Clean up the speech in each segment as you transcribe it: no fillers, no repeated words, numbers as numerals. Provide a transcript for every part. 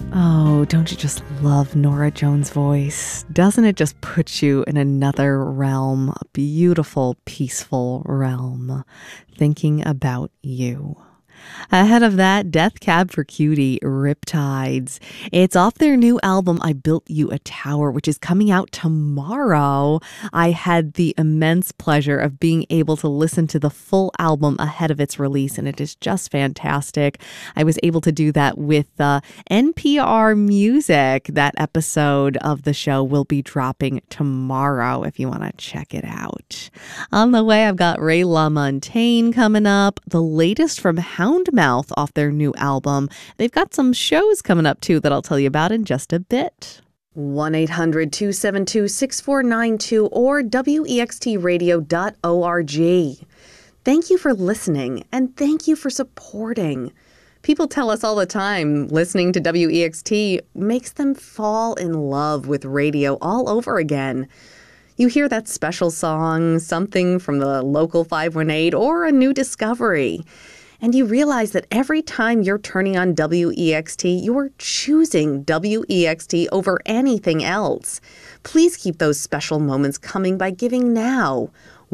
Oh, don't you just love Norah Jones' voice? Doesn't it just put you in another realm, a beautiful, peaceful realm, thinking about you? Ahead of that, Death Cab for Cutie, Riptides. It's off their new album, I Built You a Tower, which is coming out tomorrow. I had the immense pleasure of being able to listen to the full album ahead of its release, and it is just fantastic. I was able to do that with NPR Music. That episode of the show will be dropping tomorrow if you want to check it out. On the way, I've got Ray LaMontagne coming up, the latest from Houndmouth off their new album. They've got some shows coming up too that I'll tell you about in just a bit. 1-800-272-6492 or wextradio.org. Thank you for listening and thank you for supporting. People tell us all the time listening to WEXT makes them fall in love with radio all over again. You hear that special song, something from the local 518, or a new discovery. And you realize that every time you're turning on WEXT, you're choosing WEXT over anything else. Please keep those special moments coming by giving now.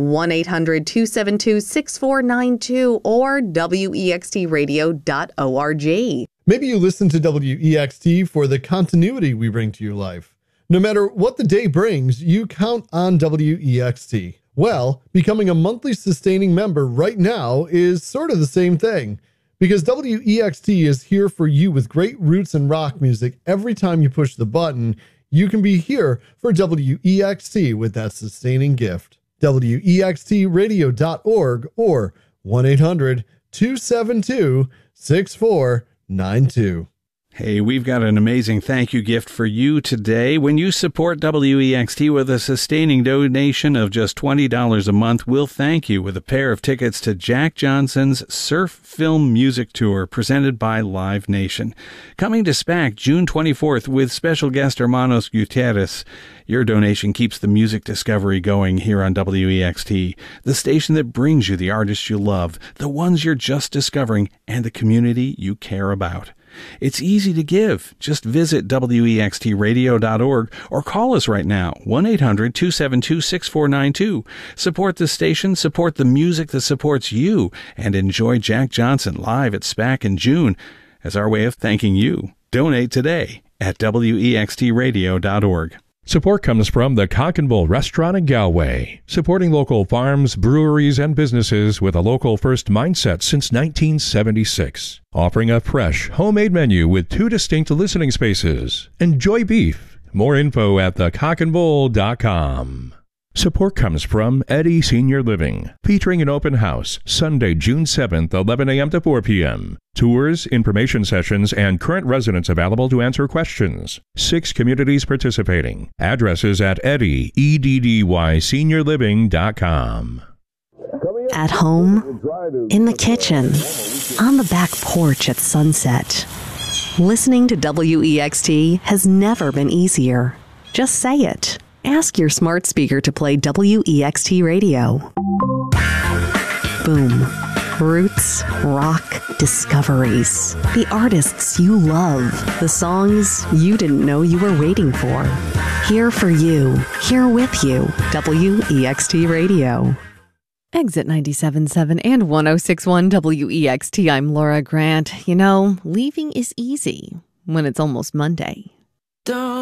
1-800-272-6492 or wextradio.org. Maybe you listen to WEXT for the continuity we bring to your life. No matter what the day brings, you count on WEXT. Well, becoming a monthly sustaining member right now is sort of the same thing, because WEXT is here for you with great roots and rock music. Every time you push the button, you can be here for WEXT with that sustaining gift. WEXTradio.org or 1-800-272-6492. Hey, we've got an amazing thank you gift for you today. When you support WEXT with a sustaining donation of just $20 a month, we'll thank you with a pair of tickets to Jack Johnson's Surf Film Music Tour presented by Live Nation. Coming to SPAC June 24th with special guest Hermanos Gutierrez. Your donation keeps the music discovery going here on WEXT, the station that brings you the artists you love, the ones you're just discovering, and the community you care about. It's easy to give. Just visit wextradio.org or call us right now, 1-800-272-6492. Support the station, support the music that supports you, and enjoy Jack Johnson live at SPAC in June as our way of thanking you. Donate today at wextradio.org. Support comes from the Cock and Bull Restaurant in Galway, supporting local farms, breweries, and businesses with a local first mindset since 1976. Offering a fresh, homemade menu with 2 distinct listening spaces. Enjoy beef. More info at thecockandbull.com. Support comes from Eddie Senior Living, featuring an open house, Sunday, June 7th, 11 a.m. to 4 p.m. Tours, information sessions, and current residents available to answer questions. 6 communities participating. Addresses at EddieSeniorLiving.com. At home, in the kitchen, on the back porch at sunset. Listening to WEXT has never been easier. Just say it. Ask your smart speaker to play WEXT Radio. Boom. Roots, rock, discoveries. The artists you love. The songs you didn't know you were waiting for. Here for you. Here with you. WEXT Radio. Exit 97.7 and 106.1 WEXT. I'm Laura Grant. You know, leaving is easy when it's almost Monday. Don't